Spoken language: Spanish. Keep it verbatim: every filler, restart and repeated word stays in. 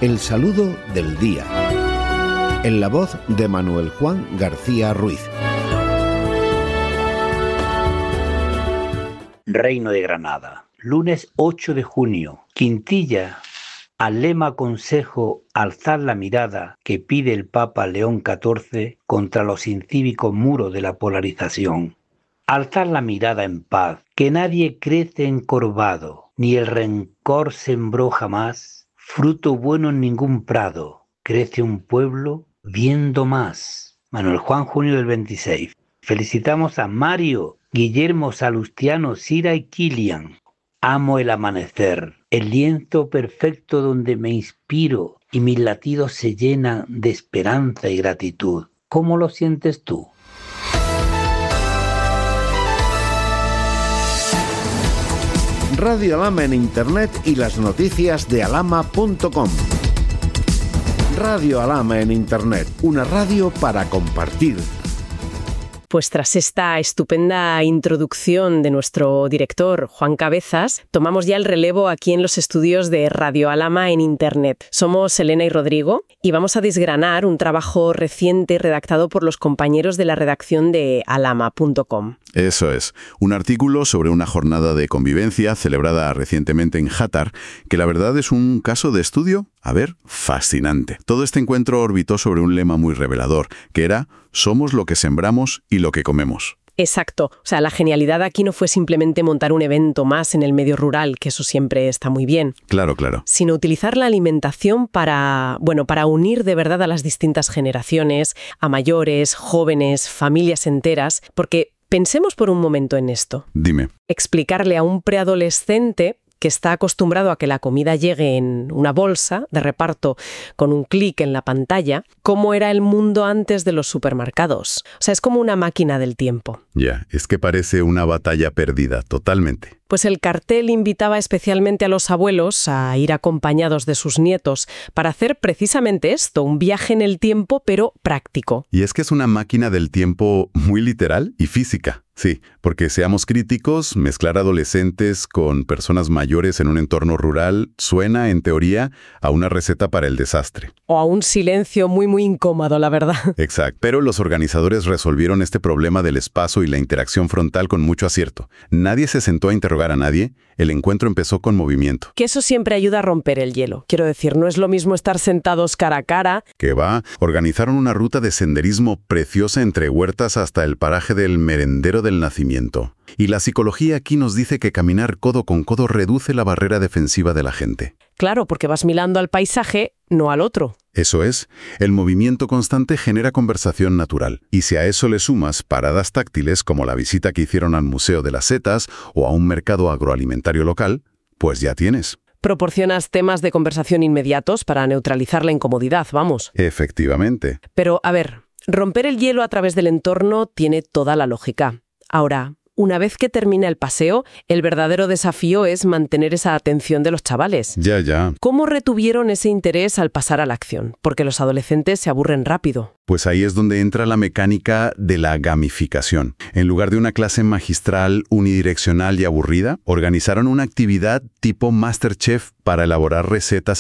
El saludo del día. En la voz de Manuel Juan García Ruiz. Reino de Granada, lunes ocho de junio. Quintilla, al lema consejo alzar la mirada que pide el Papa León catorce contra los incívicos muros de la polarización. Alzar la mirada en paz, que nadie crece encorvado, ni el rencor sembró jamás, fruto bueno en ningún prado, crece un pueblo viendo más. Manuel Juan, junio del veintiséis. Felicitamos a Mario, Guillermo, Salustiano, Sira y Kilian. Amo el amanecer, el lienzo perfecto donde me inspiro y mis latidos se llenan de esperanza y gratitud. ¿Cómo lo sientes tú? Radio Alhama en Internet y las noticias de alhama punto com. Radio Alhama en Internet, una radio para compartir. Pues tras esta estupenda introducción de nuestro director, Juan Cabezas, tomamos ya el relevo aquí en los estudios de Radio Alhama en Internet. Somos Elena y Rodrigo y vamos a desgranar un trabajo reciente redactado por los compañeros de la redacción de alhama punto com. Eso es, un artículo sobre una jornada de convivencia celebrada recientemente en Játar, que la verdad es un caso de estudio, a ver, fascinante. Todo este encuentro orbitó sobre un lema muy revelador, que era «Somos lo que sembramos y lo que comemos». Exacto. O sea, la genialidad aquí no fue simplemente montar un evento más en el medio rural, que eso siempre está muy bien. Claro, claro. Sino utilizar la alimentación para, bueno, para unir de verdad a las distintas generaciones, a mayores, jóvenes, familias enteras, porque pensemos por un momento en esto. Dime. Explicarle a un preadolescente que está acostumbrado a que la comida llegue en una bolsa de reparto con un clic en la pantalla, cómo era el mundo antes de los supermercados. O sea, es como una máquina del tiempo. Ya, es que parece una batalla perdida, totalmente. Pues el cartel invitaba especialmente a los abuelos a ir acompañados de sus nietos para hacer precisamente esto, un viaje en el tiempo, pero práctico. Y es que es una máquina del tiempo muy literal y física. Sí, porque seamos críticos, mezclar adolescentes con personas mayores en un entorno rural suena, en teoría, a una receta para el desastre. O a un silencio muy, muy incómodo, la verdad. Exacto. Pero los organizadores resolvieron este problema del espacio y la interacción frontal con mucho acierto. Nadie se sentó a interrogar a nadie. El encuentro empezó con movimiento. Que eso siempre ayuda a romper el hielo. Quiero decir, no es lo mismo estar sentados cara a cara. Que va, organizaron una ruta de senderismo preciosa entre huertas hasta el paraje del merendero del nacimiento. Y la psicología aquí nos dice que caminar codo con codo reduce la barrera defensiva de la gente. Claro, porque vas mirando al paisaje, no al otro. Eso es, el movimiento constante genera conversación natural. Y si a eso le sumas paradas táctiles como la visita que hicieron al Museo de las Setas o a un mercado agroalimentario local, pues ya tienes. Proporcionas temas de conversación inmediatos para neutralizar la incomodidad, vamos. Efectivamente. Pero, a ver, romper el hielo a través del entorno tiene toda la lógica. Ahora, una vez que termina el paseo, el verdadero desafío es mantener esa atención de los chavales. Ya, ya. ¿Cómo retuvieron ese interés al pasar a la acción? Porque los adolescentes se aburren rápido. Pues ahí es donde entra la mecánica de la gamificación. En lugar de una clase magistral, unidireccional y aburrida, organizaron una actividad tipo MasterChef para elaborar recetas